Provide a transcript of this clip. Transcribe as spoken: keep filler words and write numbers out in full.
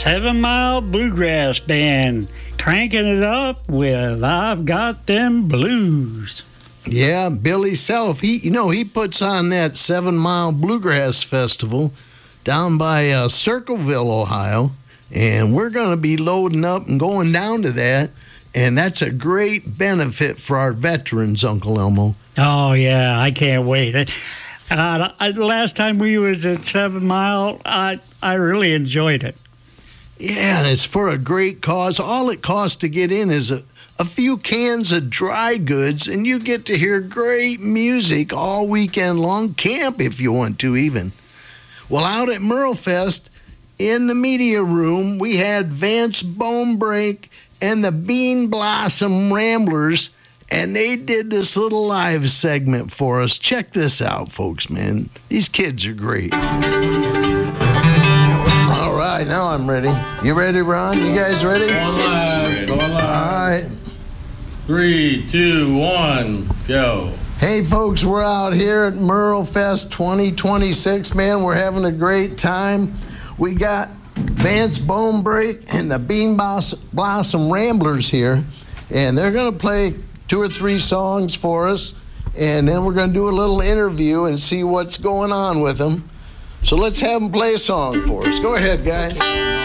Seven Mile Bluegrass Band, cranking it up with I've Got Them Blues. Yeah, Billy Self, he, you know, he puts on that Seven Mile Bluegrass Festival down by uh, Circleville, Ohio, and we're going to be loading up and going down to that, and that's a great benefit for our veterans, Uncle Elmo. Oh, yeah, I can't wait. Uh, I, last time we was at Seven Mile, I, I really enjoyed it. Yeah, and it's for a great cause. All it costs to get in is a, a few cans of dry goods, and you get to hear great music all weekend long. Camp if you want to, even. Well, out at Merlefest, in the media room, we had Vance Bonebreak and the Bean Blossom Ramblers, and they did this little live segment for us. Check this out, folks, man. These kids are great. All right, now I'm ready. You ready, Ron? You guys ready? Going live. Going live. All right. Three, two, one, go. Hey, folks, we're out here at Merlefest twenty twenty-six, man. We're having a great time. We got Vance Bonebreak and the Bean Blossom Ramblers here, and they're going to play two or three songs for us, and then we're going to do a little interview and see what's going on with them. So let's have them play a song for us. Go ahead, guys.